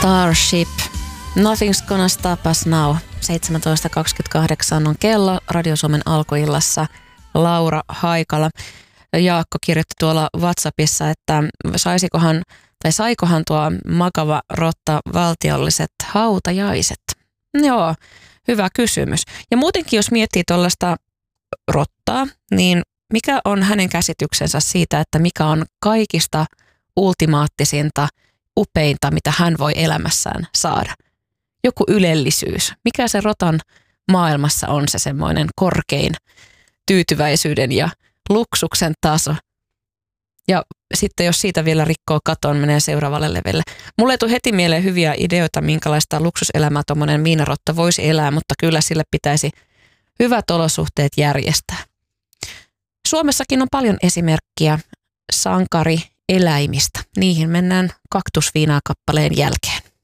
Starship. Nothing's gonna stop us now. 17.28 on kello Radio Suomen alkuillassa. Laura Haikala. Jaakko kirjoitti tuolla WhatsAppissa, että saikohan tuo makava rotta valtiolliset hautajaiset? Joo, hyvä kysymys. Ja muutenkin jos miettii tuollaista rottaa, niin mikä on hänen käsityksensä siitä, että mikä on kaikista ultimaattisinta, upeinta, mitä hän voi elämässään saada? Joku ylellisyys. Mikä se rotan maailmassa on se semmoinen korkein tyytyväisyyden ja luksuksen taso? Ja sitten jos siitä vielä rikkoo katon, menee seuraavalle levelle. Mulle ei tule heti mieleen hyviä ideoita, minkälaista luksuselämää tuommoinen miinarotta voisi elää, mutta kyllä sille pitäisi hyvät olosuhteet järjestää. Suomessakin on paljon esimerkkiä sankarieläimistä. Niihin mennään kaktusviinaa kappaleen jälkeen.